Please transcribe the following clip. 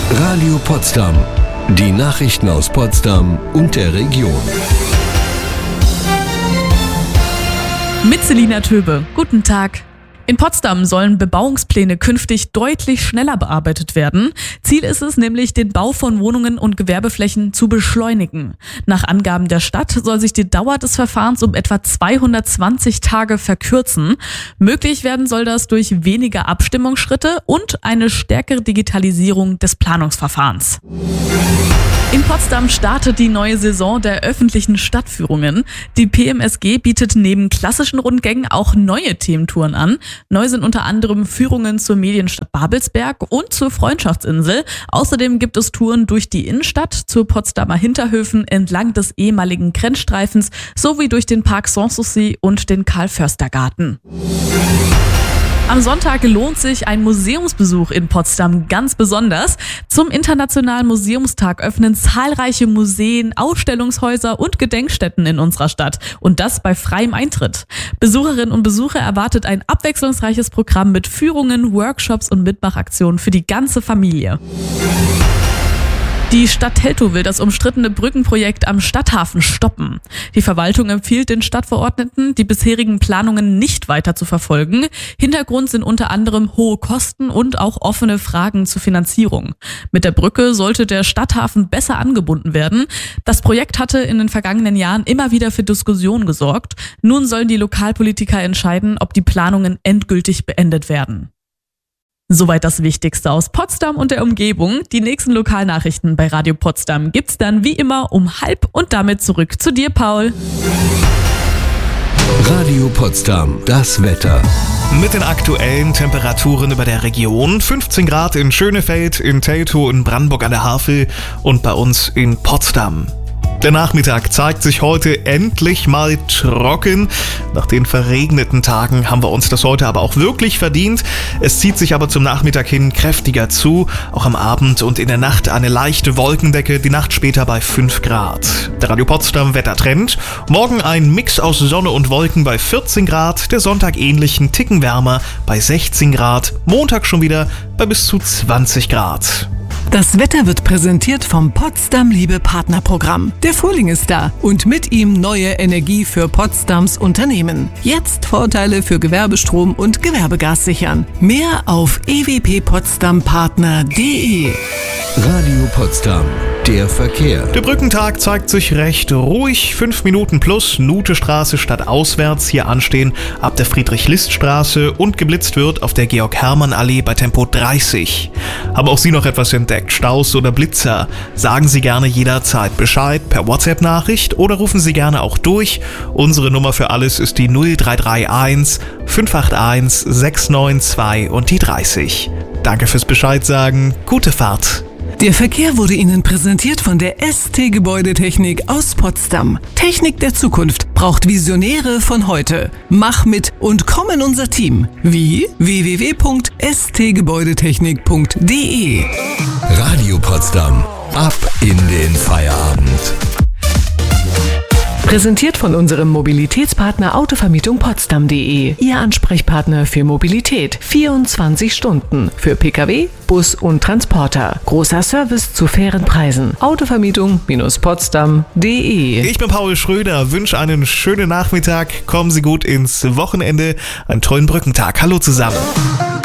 Radio Potsdam. Die Nachrichten aus Potsdam und der Region. Mit Selina Töbe. Guten Tag. In Potsdam sollen Bebauungspläne künftig deutlich schneller bearbeitet werden. Ziel ist es nämlich, den Bau von Wohnungen und Gewerbeflächen zu beschleunigen. Nach Angaben der Stadt soll sich die Dauer des Verfahrens um etwa 220 Tage verkürzen. Möglich werden soll das durch weniger Abstimmungsschritte und eine stärkere Digitalisierung des Planungsverfahrens. In Potsdam startet die neue Saison der öffentlichen Stadtführungen. Die PMSG bietet neben klassischen Rundgängen auch neue Thementouren an. Neu sind unter anderem Führungen zur Medienstadt Babelsberg und zur Freundschaftsinsel. Außerdem gibt es Touren durch die Innenstadt, zur Potsdamer Hinterhöfen, entlang des ehemaligen Grenzstreifens sowie durch den Park Sanssouci und den Karl-Förster-Garten. Am Sonntag lohnt sich ein Museumsbesuch in Potsdam ganz besonders. Zum Internationalen Museumstag öffnen zahlreiche Museen, Ausstellungshäuser und Gedenkstätten in unserer Stadt. Und das bei freiem Eintritt. Besucherinnen und Besucher erwartet ein abwechslungsreiches Programm mit Führungen, Workshops und Mitmachaktionen für die ganze Familie. Die Stadt Teltow will das umstrittene Brückenprojekt am Stadthafen stoppen. Die Verwaltung empfiehlt den Stadtverordneten, die bisherigen Planungen nicht weiter zu verfolgen. Hintergrund sind unter anderem hohe Kosten und auch offene Fragen zur Finanzierung. Mit der Brücke sollte der Stadthafen besser angebunden werden. Das Projekt hatte in den vergangenen Jahren immer wieder für Diskussionen gesorgt. Nun sollen die Lokalpolitiker entscheiden, ob die Planungen endgültig beendet werden. Soweit das Wichtigste aus Potsdam und der Umgebung. Die nächsten Lokalnachrichten bei Radio Potsdam gibt's dann wie immer um 12:30 und damit zurück zu dir, Paul. Radio Potsdam, das Wetter. Mit den aktuellen Temperaturen über der Region: 15 Grad in Schönefeld, in Teltow, in Brandenburg an der Havel und bei uns in Potsdam. Der Nachmittag zeigt sich heute endlich mal trocken. Nach den verregneten Tagen haben wir uns das heute aber auch wirklich verdient. Es zieht sich aber zum Nachmittag hin kräftiger zu. Auch am Abend und in der Nacht eine leichte Wolkendecke, die Nacht später bei 5 Grad. Der Radio Potsdam Wettertrend: Morgen ein Mix aus Sonne und Wolken bei 14 Grad. Der Sonntag ähnlich, ein Ticken wärmer bei 16 Grad. Montag schon wieder bei bis zu 20 Grad. Das Wetter wird präsentiert vom Potsdam Liebe Partnerprogramm. Der Frühling ist da und mit ihm neue Energie für Potsdams Unternehmen. Jetzt Vorteile für Gewerbestrom und Gewerbegas sichern. Mehr auf ewppotsdampartner.de. Radio Potsdam, der Verkehr. Der Brückentag zeigt sich recht ruhig. 5 Minuten plus Nutestraße statt auswärts hier anstehen ab der Friedrich-List-Straße und geblitzt wird auf der Georg-Hermann-Allee bei Tempo 30. Haben auch Sie noch etwas entdeckt? Staus oder Blitzer? Sagen Sie gerne jederzeit Bescheid per WhatsApp-Nachricht oder rufen Sie gerne auch durch. Unsere Nummer für alles ist die 0331 581 692 und die 30. Danke fürs Bescheid sagen. Gute Fahrt. Der Verkehr wurde Ihnen präsentiert von der ST Gebäudetechnik aus Potsdam. Technik der Zukunft braucht Visionäre von heute. Mach mit und komm in unser Team. Wie? www.stgebäudetechnik.de. Radio Potsdam, ab in den Feierabend. Präsentiert von unserem Mobilitätspartner Autovermietung-Potsdam.de. Ihr Ansprechpartner für Mobilität. 24 Stunden. Für Pkw, Bus und Transporter. Großer Service zu fairen Preisen. Autovermietung-Potsdam.de. Ich bin Paul Schröder, wünsche einen schönen Nachmittag. Kommen Sie gut ins Wochenende. Einen tollen Brückentag. Hallo zusammen.